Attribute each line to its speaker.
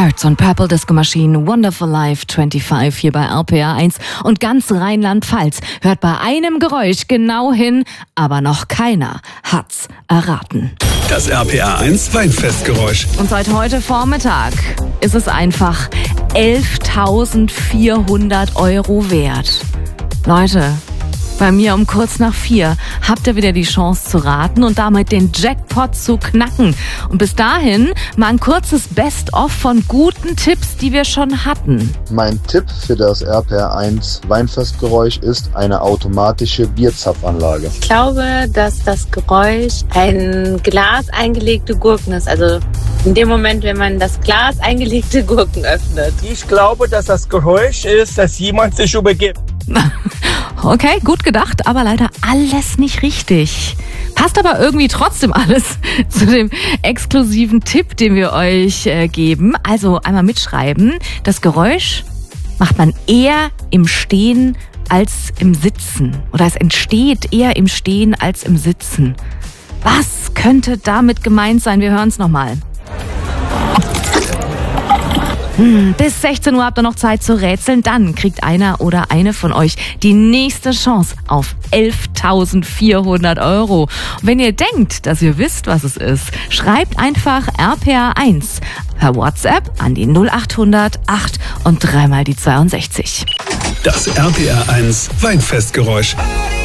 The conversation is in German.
Speaker 1: Hertz und Purple Disco Machine, Wonderful Life 25 hier bei RPA 1 und ganz Rheinland-Pfalz hört bei einem Geräusch genau hin, aber noch keiner hat's erraten.
Speaker 2: Das RPA 1 Weinfestgeräusch.
Speaker 1: Und seit heute Vormittag ist es einfach 11.400 € wert. Leute, bei mir um kurz nach 4 habt ihr wieder die Chance zu raten und damit den Jackpot zu knacken. Und bis dahin mal ein kurzes Best-of von guten Tipps, die wir schon hatten.
Speaker 3: Mein Tipp für das RPA 1 Weinfestgeräusch ist eine automatische Bierzapfanlage.
Speaker 4: Ich glaube, dass das Geräusch ein Glas eingelegte Gurken ist. Also in dem Moment, wenn man das Glas eingelegte Gurken öffnet.
Speaker 5: Ich glaube, dass das Geräusch ist, dass jemand sich übergibt.
Speaker 1: Okay, gut gedacht, aber leider alles nicht richtig. Passt aber irgendwie trotzdem alles zu dem exklusiven Tipp, den wir euch geben. Also einmal mitschreiben. Das Geräusch macht man eher im Stehen als im Sitzen. Oder es entsteht eher im Stehen als im Sitzen. Was könnte damit gemeint sein? Wir hören es nochmal. Bis 16 Uhr habt ihr noch Zeit zu rätseln. Dann kriegt einer oder eine von euch die nächste Chance auf 11.400 €. Und wenn ihr denkt, dass ihr wisst, was es ist, schreibt einfach RPA 1 per WhatsApp an die 0800 8 und 3 mal die 62.
Speaker 2: Das RPA 1 Weinfestgeräusch.